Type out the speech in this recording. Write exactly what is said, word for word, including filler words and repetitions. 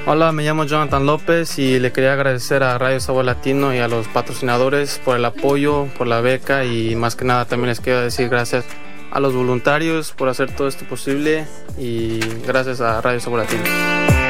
Hola, me llamo Jonathan López y le quería agradecer a Radio Sabor Latino y a los patrocinadores por el apoyo, por la beca y más que nada también les quiero decir gracias a los voluntarios por hacer todo esto posible y gracias a Radio Sabor Latino.